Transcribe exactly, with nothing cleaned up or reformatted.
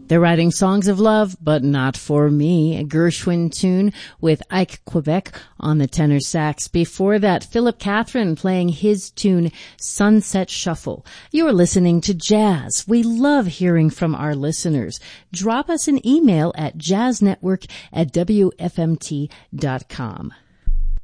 They're writing songs of love, but not for me. A Gershwin tune with Ike Quebec on the tenor sax. Before that, Philip Catherine playing his tune, Sunset Shuffle. You're listening to Jazz. We love hearing from our listeners. Drop us an email at jazznetwork at w f m t dot com.